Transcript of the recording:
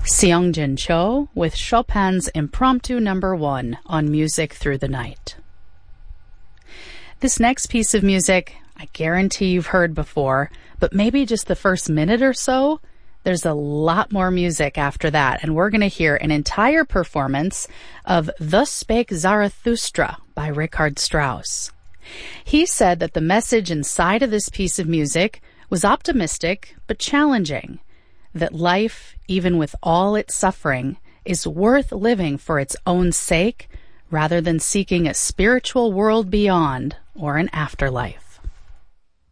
Seongjin Cho with Chopin's Impromptu No. 1 on Music Through the Night. This next piece of music, I guarantee you've heard before, but maybe just the first minute or so. There's a lot more music after that, and we're going to hear an entire performance of Thus Spake Zarathustra by Richard Strauss. He said that the message inside of this piece of music was optimistic but challenging, that life, even with all its suffering, is worth living for its own sake rather than seeking a spiritual world beyond or an afterlife.